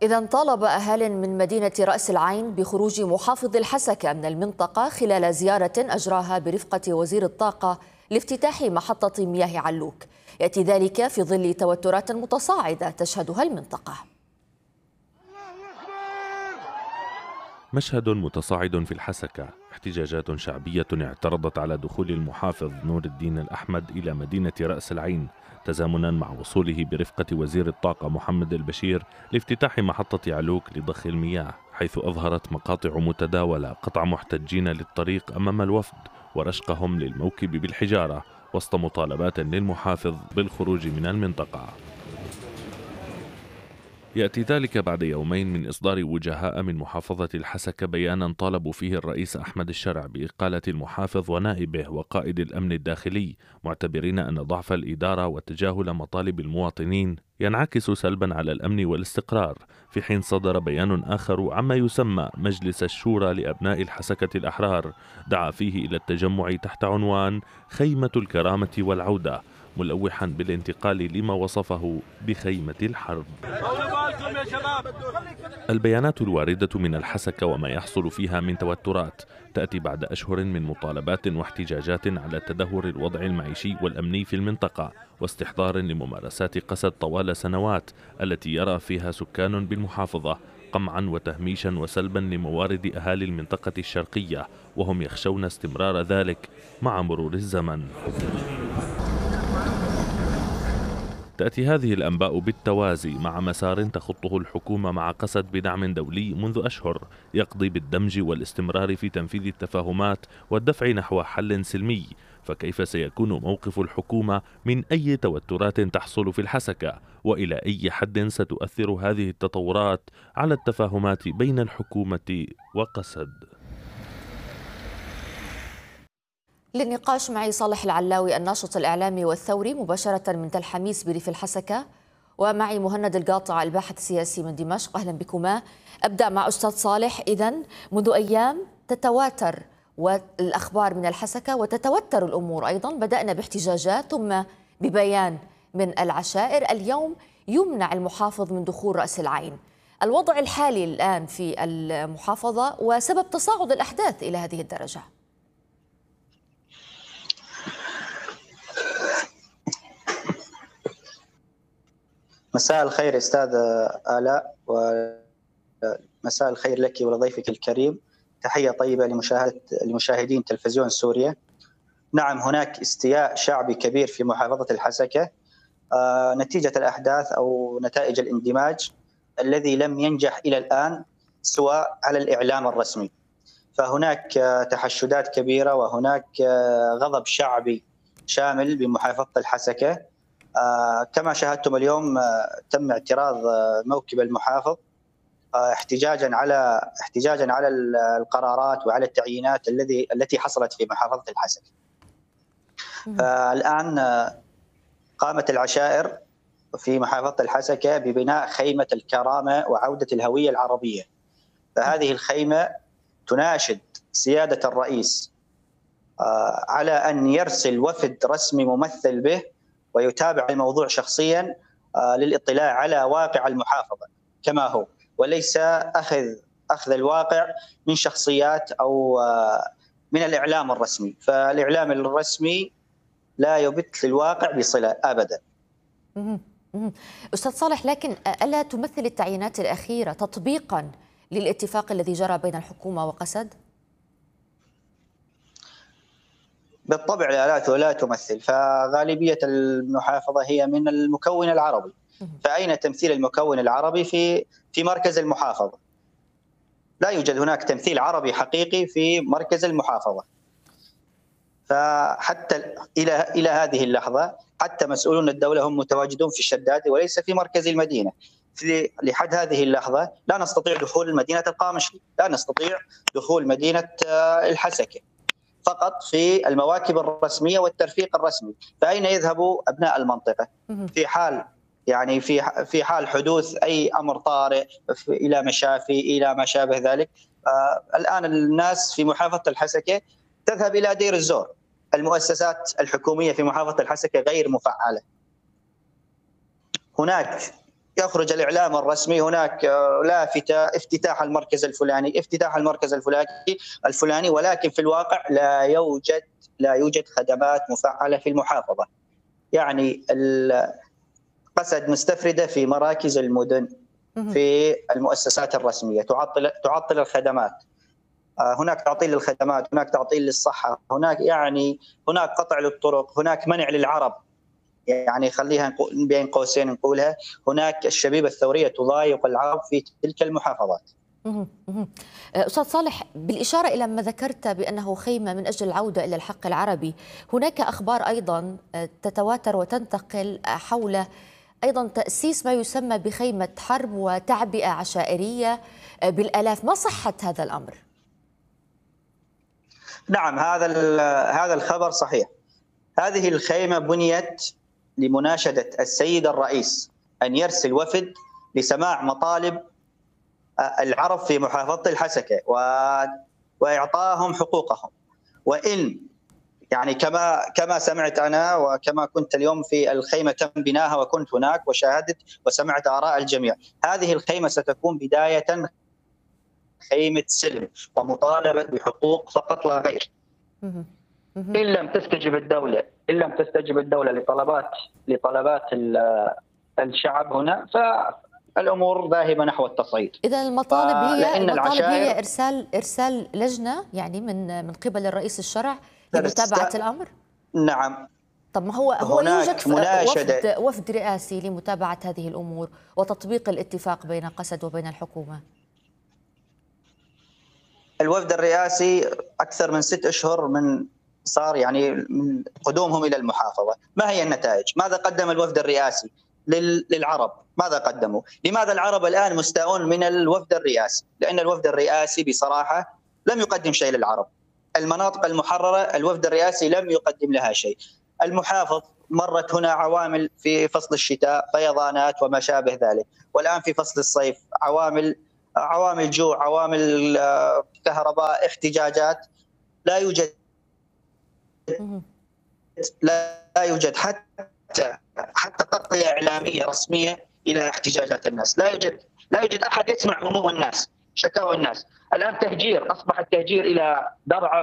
إذا طالب أهال من مدينة رأس العين بخروج محافظ الحسكة من المنطقة خلال زيارة أجراها برفقة وزير الطاقة لافتتاح محطة مياه علوك. يأتي ذلك في ظل توترات متصاعدة تشهدها المنطقة. مشهد متصاعد في الحسكة، احتجاجات شعبية اعترضت على دخول المحافظ نور الدين الأحمد إلى مدينة رأس العين تزامنا مع وصوله برفقة وزير الطاقة محمد البشير لافتتاح محطة علوك لضخ المياه، حيث أظهرت مقاطع متداولة قطع محتجين للطريق أمام الوفد ورشقهم للموكب بالحجارة وسط مطالبات للمحافظ بالخروج من المنطقة. يأتي ذلك بعد يومين من إصدار وجهاء من محافظة الحسكة بيانا طالبوا فيه الرئيس أحمد الشرع بإقالة المحافظ ونائبه وقائد الأمن الداخلي، معتبرين أن ضعف الإدارة وتجاهل مطالب المواطنين ينعكس سلبا على الأمن والاستقرار. في حين صدر بيان آخر عما يسمى مجلس الشورى لأبناء الحسكة الأحرار دعا فيه إلى التجمع تحت عنوان خيمة الكرامة والعودة، ملوحا بالانتقال لما وصفه بخيمة الحرب. البيانات الواردة من الحسكة وما يحصل فيها من توترات تأتي بعد أشهر من مطالبات واحتجاجات على تدهور الوضع المعيشي والأمني في المنطقة واستحضار لممارسات قسد طوال سنوات التي يرى فيها سكان بالمحافظة قمعا وتهميشا وسلبا لموارد أهالي المنطقة الشرقية، وهم يخشون استمرار ذلك مع مرور الزمن. تأتي هذه الأنباء بالتوازي مع مسار تخطه الحكومة مع قسد بدعم دولي منذ أشهر يقضي بالدمج والاستمرار في تنفيذ التفاهمات والدفع نحو حل سلمي، فكيف سيكون موقف الحكومة من أي توترات تحصل في الحسكة؟ وإلى أي حد ستؤثر هذه التطورات على التفاهمات بين الحكومة وقسد؟ للنقاش معي صالح العلاوي الناشط الإعلامي والثوري مباشرة من تل حميس بريف الحسكة، ومعي مهند القاطع الباحث السياسي من دمشق. أهلا بكما. أبدأ مع أستاذ صالح. إذن منذ أيام تتواتر والأخبار من الحسكة وتتوتر الأمور أيضا، بدأنا باحتجاجات ثم ببيان من العشائر، اليوم يمنع المحافظ من دخول رأس العين. الوضع الحالي الآن في المحافظة وسبب تصاعد الأحداث إلى هذه الدرجة. مساء الخير أستاذ آلاء، ومساء الخير لك ولضيفك الكريم. تحية طيبة لمشاهدين تلفزيون سوريا. نعم، هناك استياء شعبي كبير في محافظة الحسكة نتيجة الأحداث أو نتائج الاندماج الذي لم ينجح إلى الآن سواء على الإعلام الرسمي. فهناك تحشدات كبيرة وهناك غضب شعبي شامل بمحافظة الحسكة. كما شاهدتم اليوم تم اعتراض موكب المحافظ احتجاجا على القرارات وعلى التعيينات التي حصلت في محافظة الحسكة. الآن قامت العشائر في محافظة الحسكة ببناء خيمة الكرامة وعودة الهوية العربية. فهذه الخيمة تناشد سيادة الرئيس على أن يرسل وفد رسمي ممثل به ويتابع الموضوع شخصيا للاطلاع على واقع المحافظة كما هو، وليس أخذ الواقع من شخصيات أو من الإعلام الرسمي. فالإعلام الرسمي لا يبث للواقع بصلة أبدا. أستاذ صالح، لكن ألا تمثل التعيينات الأخيرة تطبيقا للاتفاق الذي جرى بين الحكومة وقسد؟ بالطبع لا تمثل، فغالبية المحافظة هي من المكون العربي، فأين تمثيل المكون العربي في مركز المحافظة؟ لا يوجد هناك تمثيل عربي حقيقي في مركز المحافظة. فحتى إلى هذه اللحظة حتى مسؤولون الدولة هم متواجدون في الشدادي وليس في مركز المدينة. لحد هذه اللحظة لا نستطيع دخول مدينة القامشلي، لا نستطيع دخول مدينة الحسكة، فقط في المواكب الرسمية والترفيق الرسمي. فأين يذهب أبناء المنطقة في حال حدوث أي أمر طارئ إلى مشافي إلى ما شابه ذلك؟ الآن الناس في محافظة الحسكة تذهب إلى دير الزور. المؤسسات الحكومية في محافظة الحسكة غير مفعلة. هناك يخرج الإعلام الرسمي هناك لافتة افتتاح المركز الفلاني، افتتاح المركز الفلاني، ولكن في الواقع لا يوجد خدمات مفعلة في المحافظة. يعني قسد مستفردة في مراكز المدن، في المؤسسات الرسمية، تعطل الخدمات. هناك تعطيل للخدمات، هناك تعطيل للصحة، هناك قطع للطرق، هناك منع للعرب. يعني خليها بين قوسين نقولها، هناك الشبيبة الثورية تضايق العرب في تلك المحافظات. أستاذ صالح، بالإشارة إلى ما ذكرت بأنه خيمة من أجل العودة إلى الحق العربي، هناك أخبار أيضا تتواتر وتنتقل حول أيضا تأسيس ما يسمى بخيمة حرب وتعبئة عشائرية بالآلاف. ما صحة هذا الأمر؟ نعم، هذا الخبر صحيح. هذه الخيمة بنيت لمناشدة السيد الرئيس أن يرسل وفد لسماع مطالب العرب في محافظة الحسكة وإعطائهم حقوقهم. وإن يعني كما سمعت أنا وكما كنت اليوم في الخيمة تم بناها وكنت هناك وشاهدت وسمعت آراء الجميع، هذه الخيمة ستكون بداية خيمة سلم ومطالبة بحقوق فقط لا غير. إن لم تستجب الدولة لطلبات الشعب هنا، فالأمور ذاهبة نحو التصعيد. إذا المطالب هي إرسال لجنة يعني من قبل الرئيس الشرع لمتابعة الأمر؟ نعم. طب ما هو يوجد وفد رئاسي لمتابعة هذه الأمور وتطبيق الاتفاق بين قسد وبين الحكومة. الوفد الرئاسي أكثر من 6 أشهر من قدومهم إلى المحافظة. ما هي النتائج؟ ماذا قدم الوفد الرئاسي للعرب؟ ماذا قدموا؟ لماذا العرب الآن مستاءون من الوفد الرئاسي؟ لأن الوفد الرئاسي بصراحة لم يقدم شيء للعرب. المناطق المحررة الوفد الرئاسي لم يقدم لها شيء. المحافظ مرت هنا عوامل في فصل الشتاء، فيضانات وما شابه ذلك، والآن في فصل الصيف عوامل جوع، عوامل كهرباء، احتجاجات. لا يوجد حتى تغطية إعلامية رسمية إلى احتجاجات الناس. لا يوجد أحد يسمع هموم الناس، شكاوى الناس. الآن أصبح التهجير إلى درعا